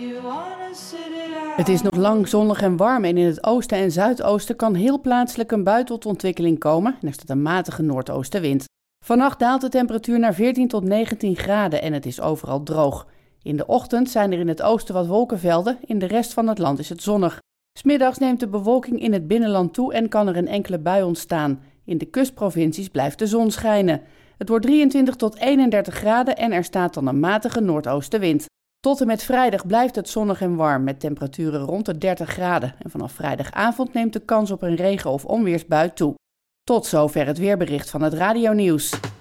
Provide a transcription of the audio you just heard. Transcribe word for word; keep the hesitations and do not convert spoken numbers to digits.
Het is nog lang zonnig en warm en in het oosten en zuidoosten kan heel plaatselijk een bui tot ontwikkeling komen en er staat een matige noordoostenwind. Vannacht daalt de temperatuur naar veertien tot negentien graden en het is overal droog. In de ochtend zijn er in het oosten wat wolkenvelden, in de rest van het land is het zonnig. 'S Middags neemt de bewolking in het binnenland toe en kan er een enkele bui ontstaan. In de kustprovincies blijft de zon schijnen. Het wordt drieëntwintig tot eenendertig graden en er staat dan een matige noordoostenwind. Tot en met vrijdag blijft het zonnig en warm met temperaturen rond de dertig graden. En vanaf vrijdagavond neemt de kans op een regen- of onweersbui toe. Tot zover het weerbericht van het Radio Nieuws.